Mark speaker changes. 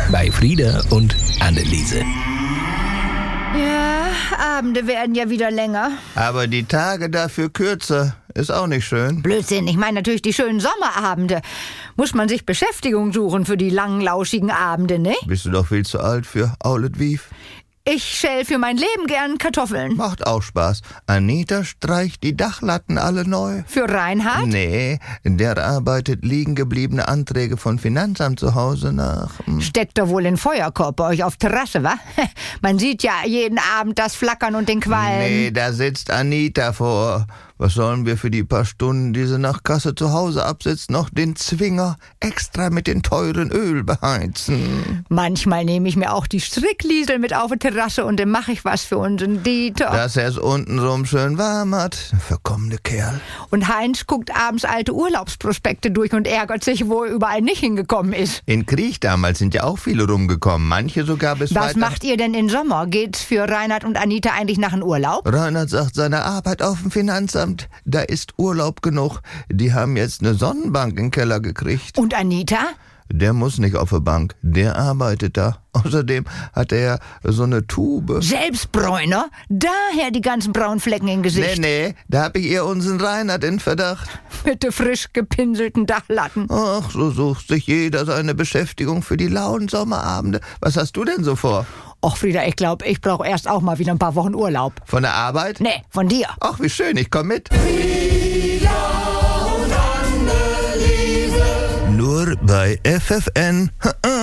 Speaker 1: bei Frieda und Anneliese.
Speaker 2: Ja, Abende werden ja wieder länger.
Speaker 3: Aber die Tage dafür kürzer. Ist auch nicht schön.
Speaker 2: Blödsinn, ich meine natürlich die schönen Sommerabende. Muss man sich Beschäftigung suchen für die langen, lauschigen Abende, ne?
Speaker 3: Bist du doch viel zu alt für Aulet Wief?
Speaker 2: Ich schäl für mein Leben gern Kartoffeln.
Speaker 3: Macht auch Spaß. Anita streicht die Dachlatten alle neu.
Speaker 2: Für Reinhard?
Speaker 3: Nee, der arbeitet liegen gebliebene Anträge von Finanzamt zu Hause nach.
Speaker 2: Steckt doch wohl in Feuerkorb bei euch auf Terrasse, wa? Man sieht ja jeden Abend das Flackern und den Qualm.
Speaker 3: Nee, da sitzt Anita vor. Was sollen wir für die paar Stunden, die sie nach Kasse zu Hause absitzt, noch den Zwinger extra mit den teuren Öl beheizen?
Speaker 2: Manchmal nehme ich mir auch die Strickliesel mit auf die Terrasse und dann mache ich was für unseren Dieter.
Speaker 3: Dass er es untenrum schön warm hat. Verkommene Kerl.
Speaker 2: Und Heinz guckt abends alte Urlaubsprospekte durch und ärgert sich, wo er überall nicht hingekommen ist.
Speaker 3: In Krieg damals sind ja auch viele rumgekommen. Manche sogar bis
Speaker 2: Was
Speaker 3: weiter.
Speaker 2: macht ihr denn im Sommer? Geht's für Reinhard und Anita eigentlich nach einem Urlaub?
Speaker 3: Reinhard sagt seine Arbeit auf dem Finanzamt. Da ist Urlaub genug. Die haben jetzt eine Sonnenbank im Keller gekriegt.
Speaker 2: Und Anita?
Speaker 3: Der muss nicht auf der Bank. Der arbeitet da. Außerdem hat er so eine Tube.
Speaker 2: Selbstbräuner? Daher die ganzen braunen Flecken im Gesicht.
Speaker 3: Nee, da hab ich eher unseren Reinhard in Verdacht.
Speaker 2: Mit den frisch gepinselten Dachlatten.
Speaker 3: Ach, so sucht sich jeder seine Beschäftigung für die lauen Sommerabende. Was hast du denn so vor?
Speaker 2: Och, Frieda, ich glaube, ich brauche erst auch mal wieder ein paar Wochen Urlaub.
Speaker 3: Von der Arbeit?
Speaker 2: Nee, von dir.
Speaker 3: Ach, wie schön, ich komm mit.
Speaker 4: Frieda und Anneliese.
Speaker 3: Nur bei FFN.